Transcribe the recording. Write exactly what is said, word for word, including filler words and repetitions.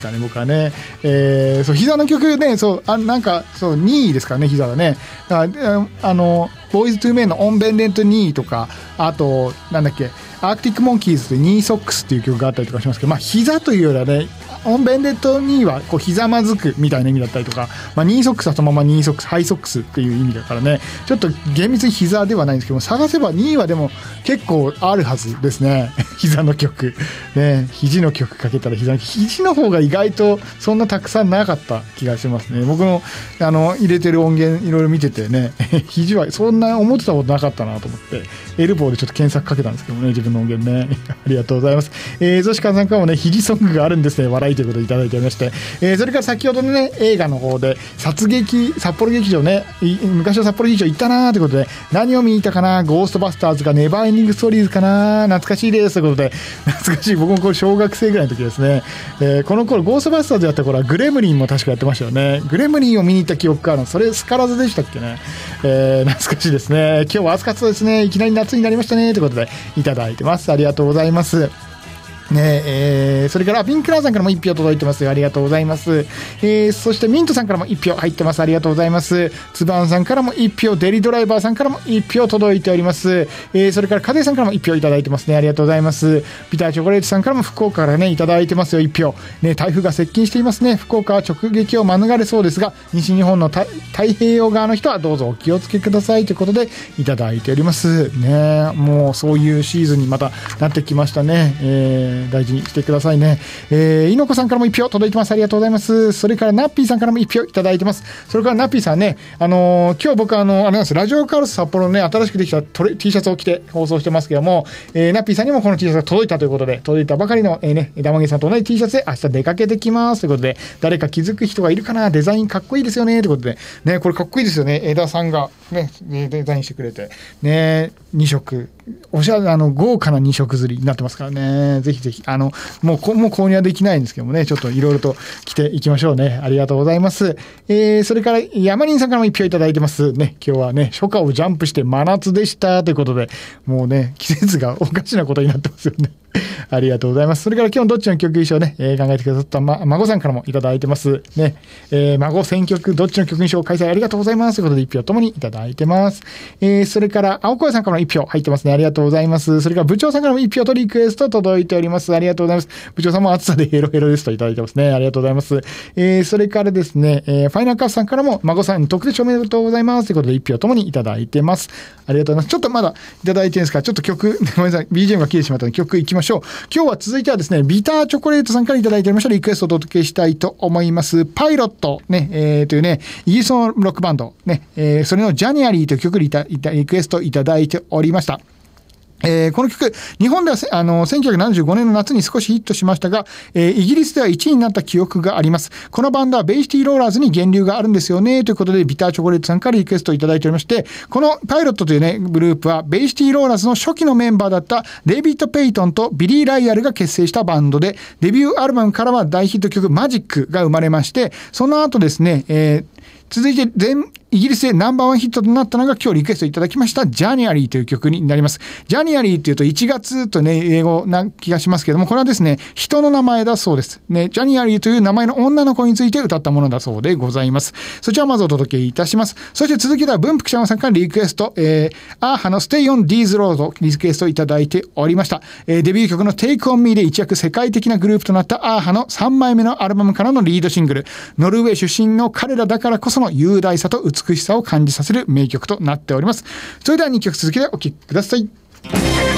だね僕はね、えー、そう膝の曲ね、そうあなんかそうにいですからね膝はね。だからあのボーイズトゥーメンのオンベンデントにいとか、あとなんだっけアークティックモンキーズでニーソックスっていう曲があったりとかしますけど、まあ膝というよりはねオンベンデントにいはこうひざまずくみたいな意味だったりとか、まあ、ニーソックスはそのままニーソックスハイソックスっていう意味だからね、ちょっと厳密に膝ではないんですけども、探せばにいはでも結構あるはずですね膝の曲ね、肘の曲かけたら膝の肘の方が意外とそんなたくさんなかった気がしますね。僕のあの入れてる音源いろいろ見ててね肘はそんな思ってたことなかったなと思ってエルボーでちょっと検索かけたんですけどね、自分の音源ねありがとうございます。えー、ゾシカさんからもね肘ソングがあるんですね、笑いということでいただいておりまして、えー、それから先ほどのね映画の方で殺撃札幌劇場ね、昔の札幌劇場行ったなーということで、何を見に行ったかな、ゴーストバスターズかネバーエンディングストーリーズかな、懐かしいですということで、懐かしい、僕もこれ小学生ぐらいの時ですね、えー、この頃ゴーストバスターズやった頃はグレムリンも確かやってましたよね。グレムリンを見に行った記憶があるの、それスカラズでしたっけね、えー、懐かしいですね。今日は暑かったですね、いきなり夏になりましたねということでいただいてます。ありがとうございますね。えー、それからピンクラーさんからもいっぴょう届いてますよ、ありがとうございます。えー、そしてミントさんからもいっぴょう入ってます、ありがとうございます。つばんさんからもいっぴょう、デリドライバーさんからもいっぴょう届いております。えー、それからカデさんからもいっぴょういただいてますね、ありがとうございます。ビターチョコレートさんからも福岡からねいただいてますよ、いっぴょうね。台風が接近していますね、福岡は直撃を免れそうですが、西日本の太平洋側の人はどうぞお気をつけくださいということでいただいておりますね。もうそういうシーズンにまたなってきましたね。えー、大事にしてくださいね。えー、いのこさんからもいっぴょう届いてます、ありがとうございます。それからナッピーさんからもいっぴょういただいてます。それからナッピーさんね、あのー、今日僕あのあれなんです、ラジオカルス札幌のね新しくできた T シャツを着て放送してますけども、えー、ナッピーさんにもこの T シャツが届いたということで、届いたばかりの、えー、ね枝豆さんと同じ T シャツで明日出かけてきますということで、誰か気づく人がいるかな、デザインかっこいいですよねということでね、これかっこいいですよね、枝さんがねデザインしてくれてね、に色おしゃれ、あの豪華なに色釣りになってますからね、ぜひぜひあのもうこもう購入はできないんですけどもね、ちょっといろいろと着ていきましょうね。ありがとうございます。えー、それから山林さんからも一票いただいてますね。今日はね初夏をジャンプして真夏でしたということで、もうね季節がおかしなことになってますよねありがとうございます。それから今日どっちの曲衣装ね、えー、考えてくださった、ま、孫さんからもいただいてますね。えー、孫選曲どっちの曲衣装開催ありがとうございますということで一票ともにいただいてます。えー、それから青小屋さんからも一票入ってますね、ありがとうございます。それから部長さんからも一票とリクエスト届いております、ありがとうございます。部長さんも暑さでヘロヘロですといただいてますね、ありがとうございます。えー、それからですね、えー、ファイナルカフさんからも孫さん特別おめでとうございますということで一票ともにいただいてます、ありがとうございます。ちょっとまだいただいてるんですから、ちょっと曲ごめんなさい ビージーエム が切れてしまったので曲いきましょう。今日は続いてはですね、ビターチョコレートさんからいただいておりましたリクエストをお届けしたいと思います。パイロットね、えー、というねイギリスのロックバンドね、えー、それのジャニアリーという曲でリクエストいただいておりました。えー、この曲、日本ではあのせんきゅうひゃくななじゅうごねんの夏に少しヒットしましたが、えー、イギリスではいちいになった記憶があります。このバンドはベイシティローラーズに源流があるんですよねということで、ビターチョコレートさんからリクエストをいただいておりまして、このパイロットというねグループはベイシティローラーズの初期のメンバーだったデイビッド・ペイトンとビリー・ライアルが結成したバンドで、デビューアルバムからは大ヒット曲マジックが生まれまして、その後ですね、えー続いて全イギリスでナンバーワンヒットとなったのが今日リクエストいただきましたジャニアリーという曲になります。ジャニアリーというといちがつとね英語な気がしますけども、これはですね人の名前だそうですね。ジャニアリーという名前の女の子について歌ったものだそうでございます。そちらをまずお届けいたします。そして続きでは文福ちゃんさんからリクエスト、えー、アーハの Stay on These Roads リクエストいただいておりました。えー、デビュー曲の Take on Me で一躍世界的なグループとなったアーハのさんまいめのアルバムからのリードシングル、ノルウェー出身の彼らだからこその雄大さと美しさを感じさせる名曲となっております。それではにきょく続けてお聴きください。